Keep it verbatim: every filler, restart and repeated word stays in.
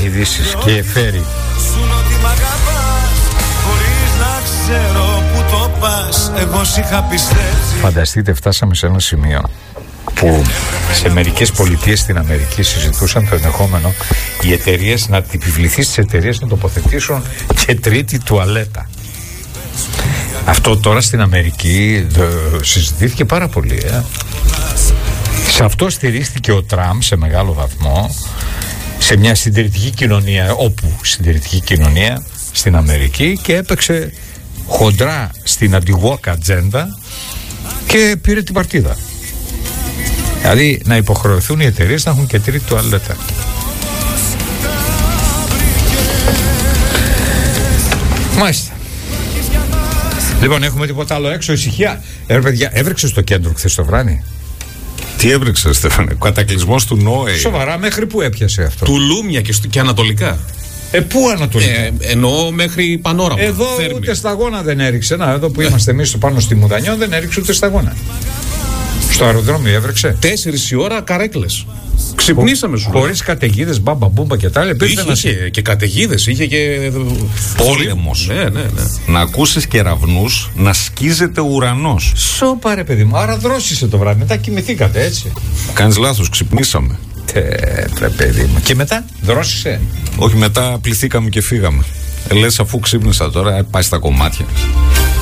ειδήσεις και φέρει. Φανταστείτε, φτάσαμε σε ένα σημείο που σε μερικές πολιτείες στην Αμερική συζητούσαν το ενδεχόμενο οι εταιρείες να επιβληθεί στις εταιρείες να τοποθετήσουν και τρίτη τουαλέτα. Αυτό τώρα στην Αμερική συζητήθηκε πάρα πολύ. Ε. Σε αυτό στηρίχθηκε ο Τραμπ σε μεγάλο βαθμό, σε μια συντηρητική κοινωνία, όπου συντηρητική κοινωνία στην Αμερική, και έπαιξε χοντρά στην αντι-woke ατζέντα και πήρε την παρτίδα. Δηλαδή να υποχρεωθούν οι εταιρείες να έχουν και τρίτη τουαλέτα. Μάλιστα. Λοιπόν, έχουμε τίποτα άλλο έξω? Ησυχία. Ε, παιδιά, έβρεξε στο κέντρο χθες το βράδυ? Τι έβρεξε, Στέφανε? Κατακλυσμός του Νόε. Σοβαρά, μέχρι πού έπιασε αυτό? Του Λούμια και, και ανατολικά. Ε, πού ανατολικά? Ε, εννοώ μέχρι Πανόραμα. Εδώ Θέρμη. Ούτε σταγόνα δεν έριξε. Να, εδώ που είμαστε εμείς πάνω στη Μουδανιό δεν έριξε ούτε σταγόνα. Στο αεροδρόμιο έβρεξε. Τέσσερις η ώρα καρέκλες. Ξυπνήσαμε σου. Χωρίς καταιγίδες, μπάμπα μπούμπα και τα άλλα. Είχε, είχε να... και καταιγίδες, είχε και πόλεμος. Ναι, ναι, ναι. Να ακούσεις κεραυνούς να σκίζεται ο ουρανός. Σώπα ρε παιδί μου. Άρα δρόσισε το βράδυ. Μετά κοιμηθήκατε έτσι. Κάνεις λάθος, ξυπνήσαμε. Τε, παιδί μου. Και μετά δρόσισε? Όχι, μετά πληθήκαμε και φύγαμε. Ε, λες, αφού ξύπνησα τώρα, πάει στα κομμάτια.